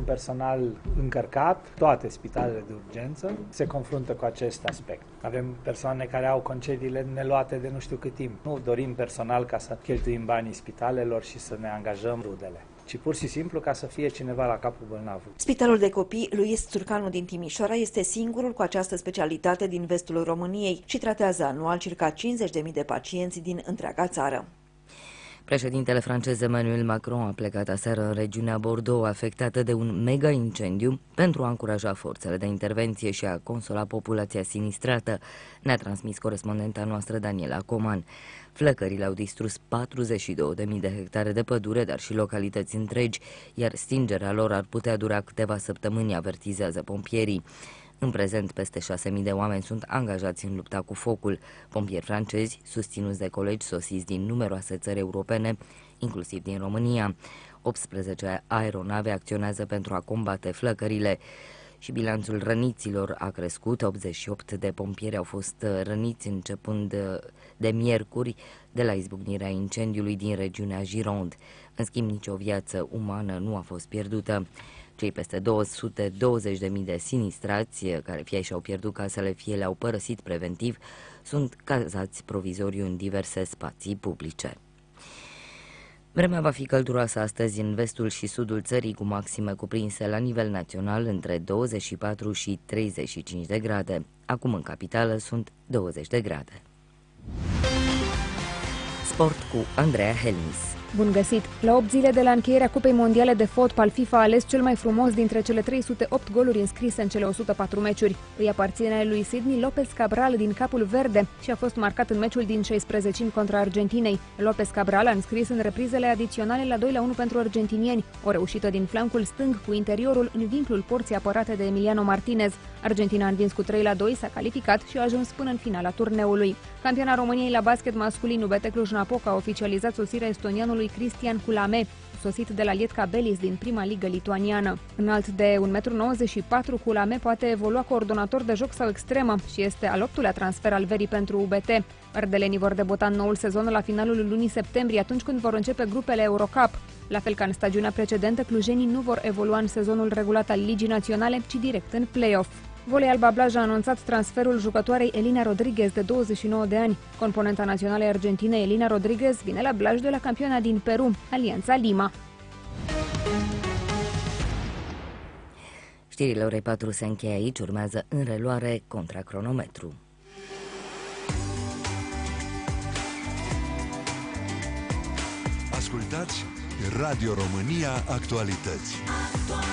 personal încărcat, toate spitalele de urgență se confruntă cu acest aspect. Avem persoane care au concediile neluate de nu știu cât timp. Nu dorim personal ca să cheltuim banii spitalelor și să ne angajăm rudele, ci pur și simplu ca să fie cineva la capul bolnavului. Spitalul de copii Luis Țurcanu din Timișoara este singurul cu această specialitate din vestul României și tratează anual circa 50.000 de pacienți din întreaga țară. Președintele francez Emmanuel Macron a plecat aseară în regiunea Bordeaux, afectată de un mega incendiu, pentru a încuraja forțele de intervenție și a consola populația sinistrată, ne-a transmis corespondenta noastră Daniela Coman. Flăcările au distrus 42.000 de hectare de pădure, dar și localități întregi, iar stingerea lor ar putea dura câteva săptămâni, avertizează pompierii. În prezent, peste 6.000 de oameni sunt angajați în lupta cu focul. Pompieri francezi, susținuți de colegi sosiți din numeroase țări europene, inclusiv din România. 18 aeronave acționează pentru a combate flăcările și bilanțul răniților a crescut. 88 de pompieri au fost răniți începând de miercuri de la izbucnirea incendiului din regiunea Gironde. În schimb, nicio viață umană nu a fost pierdută. Cei peste 220.000 de sinistrați, care fie și-au pierdut casele, fie le-au părăsit preventiv, sunt cazați provizoriu în diverse spații publice. Vremea va fi călduroasă astăzi în vestul și sudul țării, cu maxime cuprinse la nivel național între 24 și 35 de grade. Acum în capitală sunt 20 de grade. Sport cu Andreea Helmis. Bun găsit! La 8 zile de la încheierea Cupei Mondiale de Fotbal, FIFA a ales cel mai frumos dintre cele 308 goluri înscrise în cele 104 meciuri. Îi aparține lui Sidney Lopez Cabral din Capul Verde și a fost marcat în meciul din 16 contra Argentinei. Lopez Cabral a înscris în reprizele adiționale la 2-1 pentru argentinieni, o reușită din flancul stâng cu interiorul în vinclul porții apărate de Emiliano Martinez. Argentina a învins cu 3-2, s-a calificat și a ajuns până în finala turneului. Campiona României la basket masculin UBT Cluj-Napoca a oficializat sosirea estonianului Cristian Culame, sosit de la Lietkabelis din prima ligă lituaniană. Înalt de 1,94 m, Culame poate evolua coordonator de joc sau extremă și este al 8-lea transfer al verii pentru UBT. Ardelenii vor debuta în noul sezon la finalul lunii septembrie, atunci când vor începe grupele Eurocup. La fel ca în stagiunea precedentă, clujenii nu vor evolua în sezonul regulat al Ligii Naționale, ci direct în play-off. Volei Alba Blaj a anunțat transferul jucătoarei Elina Rodriguez, de 29 de ani. Componenta națională argentinei Elina Rodriguez vine la Blaj de la campioana din Peru, Alianța Lima. Știrile orei 4 se încheie aici, urmează în reluare Contra Cronometru. Ascultați Radio România Actualități.